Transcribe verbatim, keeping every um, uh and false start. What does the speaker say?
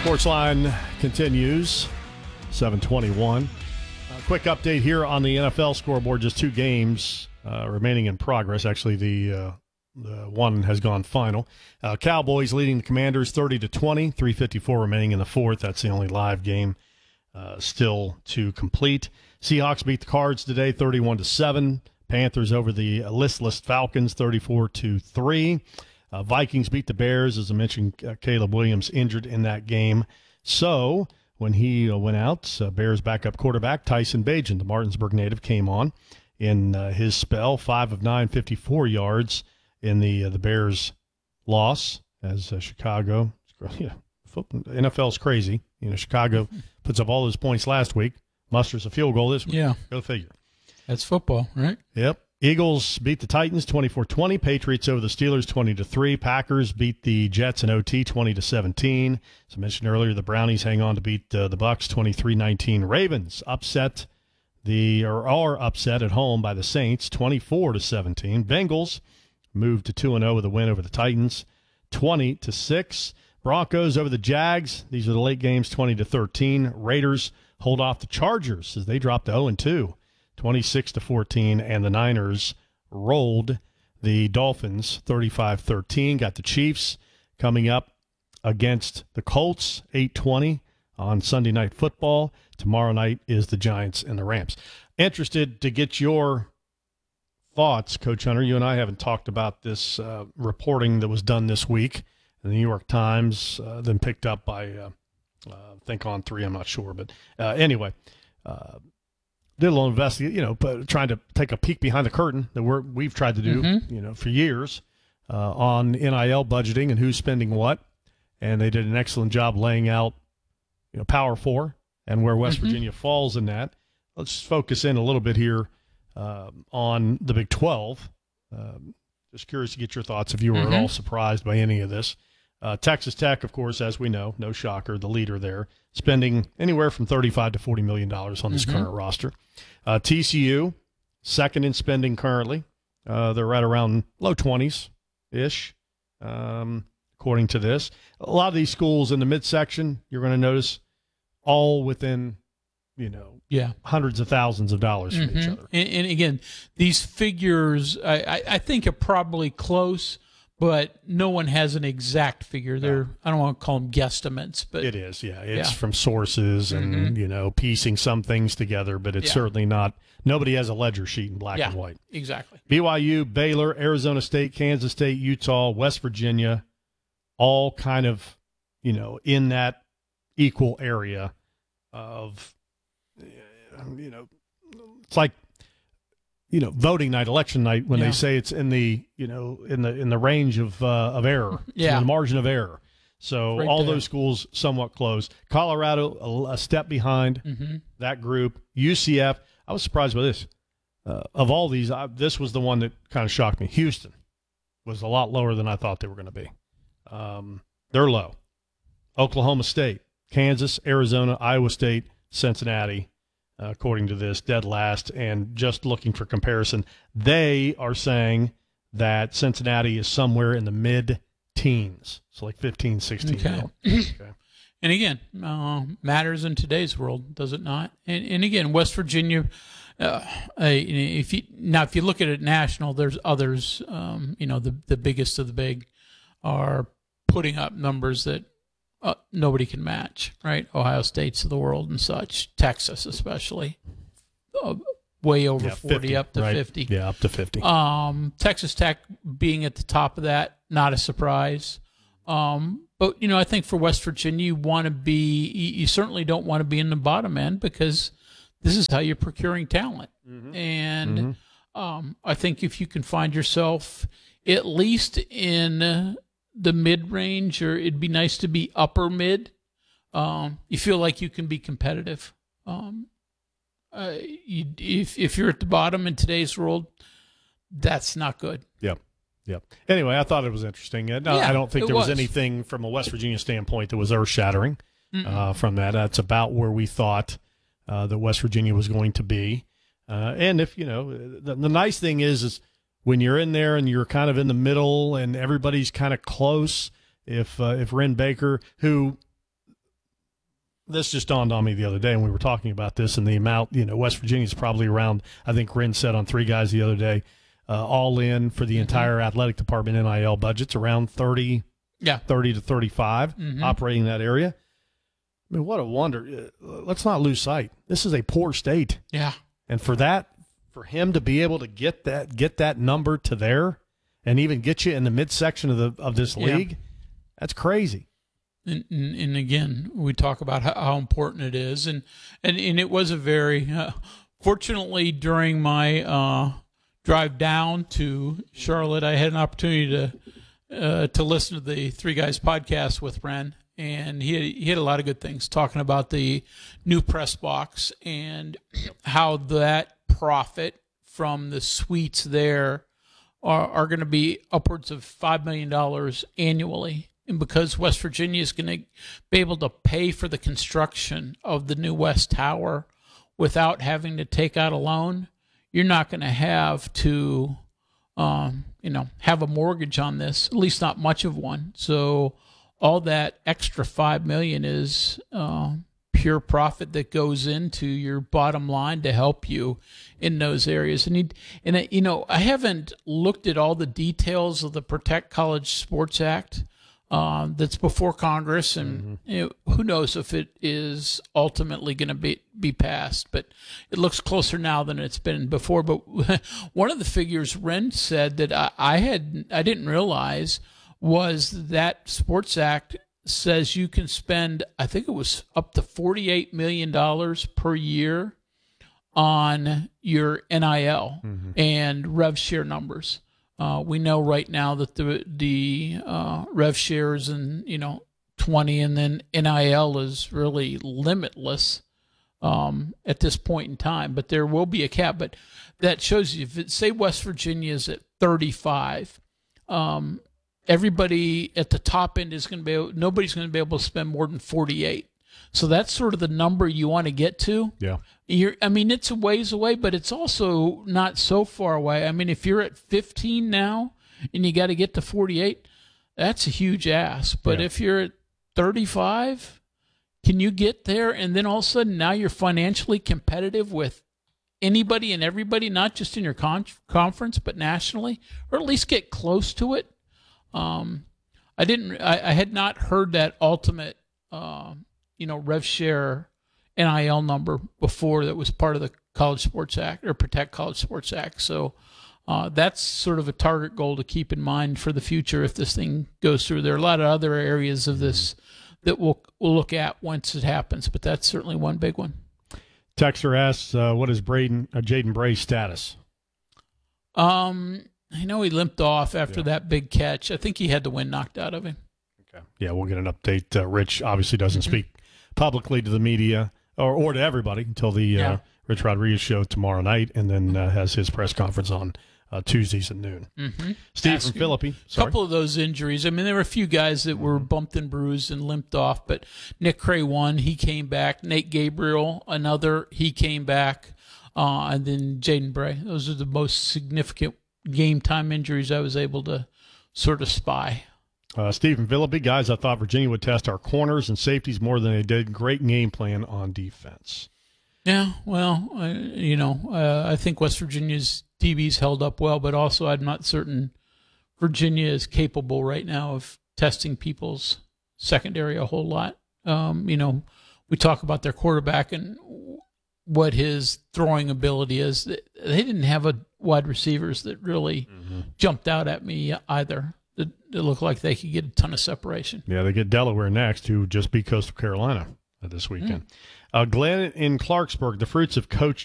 Sportsline continues, seven twenty-one. A quick update here on the N F L scoreboard. Just two games uh, remaining in progress. Actually, the uh, the one has gone final. Uh, Cowboys leading the Commanders thirty to twenty. three fifty-four remaining in the fourth. That's the only live game uh, still to complete. Seahawks beat the Cards today, thirty-one to seven. Panthers over the listless Falcons, thirty-four to three. Uh, Vikings beat the Bears. As I mentioned, uh, Caleb Williams injured in that game. So when he uh, went out, uh, Bears backup quarterback Tyson Bagent, the Martinsburg native, came on in uh, his spell, five of nine, fifty-four yards in the uh, the Bears' loss. As uh, Chicago, yeah, N F L's crazy. You know, Chicago puts up all those points last week, musters a field goal this week. Yeah, go figure. That's football, right? Yep. Eagles beat the Titans twenty-four twenty. Patriots over the Steelers twenty to three. Packers beat the Jets in O T twenty to seventeen. As I mentioned earlier, the Brownies hang on to beat uh, the Bucs twenty-three nineteen. Ravens upset the or are upset at home by the Saints twenty-four to seventeen. Bengals moved to two and oh with a win over the Titans twenty to six. Broncos over the Jags. These are the late games twenty to thirteen. Raiders hold off the Chargers as they dropped to oh and two. twenty-six to fourteen, and the Niners rolled the Dolphins thirty-five thirteen. Got the Chiefs coming up against the Colts, eight twenty on Sunday Night Football. Tomorrow night is the Giants and the Rams. Interested to get your thoughts, Coach Hunter. You and I haven't talked about this uh, reporting that was done this week in the New York Times, uh, then picked up by, uh, uh, I think, On three, I'm not sure. But uh, anyway, uh, did a little investigate, you know, but trying to take a peek behind the curtain that we're, we've tried to do, mm-hmm. you know, for years uh, on N I L budgeting and who's spending what. And they did an excellent job laying out, you know, Power Four and where West mm-hmm. Virginia falls in that. Let's focus in a little bit here uh, on the Big twelve. Um, just curious to get your thoughts if you were mm-hmm. at all surprised by any of this. Uh, Texas Tech, of course, as we know, no shocker, the leader there, spending anywhere from thirty-five to forty million dollars on this mm-hmm. current roster. Uh, T C U, second in spending currently. Uh, they're right around low twenties-ish, um, according to this. A lot of these schools in the midsection, you're going to notice, all within, you know, yeah. hundreds of thousands of dollars mm-hmm. from each other. And, and again, these figures, I, I, I think, are probably close. But no one has an exact figure. They're, I don't want to call them guesstimates, but it is, yeah. It's yeah. from sources and, mm-hmm. you know, piecing some things together, but it's yeah. certainly not, nobody has a ledger sheet in black yeah, and white. Exactly. B Y U, Baylor, Arizona State, Kansas State, Utah, West Virginia, all kind of, you know, in that equal area of, you know, it's like, you know, voting night, election night, when yeah. they say it's in the, you know, in the in the range of uh, of error, yeah, the margin of error. So right all there. those schools somewhat close. Colorado a, a step behind mm-hmm. that group. U C F, I was surprised by this. Uh, of all these, I, this was the one that kind of shocked me. Houston was a lot lower than I thought they were going to be. Um, they're low. Oklahoma State, Kansas, Arizona, Iowa State, Cincinnati. Uh, according to this, dead last. And just looking for comparison, they are saying that Cincinnati is somewhere in the mid-teens, so like fifteen, sixteen. Okay. okay. And again, uh, matters in today's world, does it not? And, and again, West Virginia, uh, if you, now if you look at it national, there's others, um, you know, the, the biggest of the big are putting up numbers that Uh, nobody can match, right? Ohio State's of the world and such, Texas especially, uh, way over yeah, forty, fifty, up to right? fifty. Yeah, up to fifty. Um, Texas Tech being at the top of that, not a surprise. Um, but, you know, I think for West Virginia, you want to be, you, you certainly don't want to be in the bottom end because this is how you're procuring talent. Mm-hmm. And mm-hmm. Um, I think if you can find yourself at least in the mid-range, or it'd be nice to be upper mid. Um, you feel like you can be competitive. Um, uh, you, if if you're at the bottom in today's world, that's not good. Yep, yep. Anyway, I thought it was interesting. Uh, no, yeah, I don't think there was. was anything from a West Virginia standpoint that was earth-shattering uh, from that. That's about where we thought uh, that West Virginia was going to be. Uh, and if you know, the, the nice thing is is. When you're in there and you're kind of in the middle and everybody's kind of close, if uh, if Wren Baker, who this just dawned on me the other day when we were talking about this and the amount, you know, West Virginia's probably around, I think Ren said on Three Guys the other day, uh, all in for the entire mm-hmm. athletic department N I L budget's around thirty, yeah. thirty to thirty-five mm-hmm. operating in that area. I mean, what a wonder. Let's not lose sight. This is a poor state. Yeah. And for that, for him to be able to get that, get that number to there and even get you in the midsection of the, of this league, yeah. that's crazy. And, and, and again, we talk about how, how important it is. And, and, and it was a very, uh, fortunately during my, uh, drive down to Charlotte, I had an opportunity to, uh, to listen to the Three Guys podcast with Ren. And he had, he had a lot of good things talking about the new press box and how that profit from the suites there are, are going to be upwards of five million dollars annually. And because West Virginia is going to be able to pay for the construction of the new West Tower without having to take out a loan, you're not going to have to, um, you know, have a mortgage on this, at least not much of one. So all that extra five million is uh, pure profit that goes into your bottom line to help you in those areas. And, he, and you know, I haven't looked at all the details of the Protect College Sports Act um, that's before Congress, and mm-hmm. you know, who knows if it is ultimately going to be be passed. But it looks closer now than it's been before. But one of the figures Ren said that I, I had I didn't realize was that Sports Act says you can spend, I think it was up to forty-eight million dollars per year on your N I L mm-hmm. and rev share numbers. Uh, we know right now that the the uh, rev shares and you know twenty, and then N I L is really limitless um, at this point in time. But there will be a cap. But that shows you, if it, say West Virginia is at thirty-five. Um, Everybody at the top end is going to be able, nobody's going to be able to spend more than forty-eight. So that's sort of the number you want to get to. Yeah. You're, I mean, it's a ways away, but it's also not so far away. I mean, if you're at fifteen now and you got to get to forty-eight, that's a huge ask. But yeah. if you're at thirty-five, can you get there? And then all of a sudden now you're financially competitive with anybody and everybody, not just in your con- conference, but nationally, or at least get close to it. Um, I didn't. I, I had not heard that ultimate, uh, you know, rev share N I L number before that was part of the College Sports Act or Protect College Sports Act. So uh, that's sort of a target goal to keep in mind for the future if this thing goes through. There are a lot of other areas of this that we'll we'll look at once it happens, but that's certainly one big one. Texter asks, uh, "What is Braden uh, Jaden Bray's status?" Um. I know he limped off after yeah. that big catch. I think he had the wind knocked out of him. Okay. Yeah, we'll get an update. Uh, Rich obviously doesn't mm-hmm. speak publicly to the media or, or to everybody until the yeah. uh, Rich Rodriguez show tomorrow night, and then uh, has his press conference on uh, Tuesdays at noon. Mm-hmm. Steve Ask from Philippi. A couple of those injuries. I mean, there were a few guys that were bumped and bruised and limped off, but Nick Cray, one, he came back. Nate Gabriel, another, he came back. Uh, and then Jaden Bray. Those are the most significant game time injuries I was able to sort of spy. Uh, Stephen Philippi, guys, I thought Virginia would test our corners and safeties more than they did. Great game plan on defense. Yeah, well, I, you know, uh, I think West Virginia's D Bs held up well, but also I'm not certain Virginia is capable right now of testing people's secondary a whole lot. Um, you know, we talk about their quarterback and what his throwing ability is. They didn't have a wide receivers that really mm-hmm. jumped out at me either. It, it looked like they could get a ton of separation. Yeah, they get Delaware next, who just beat Coastal Carolina this weekend. Mm. Uh, Glenn in Clarksburg, the fruits of Coach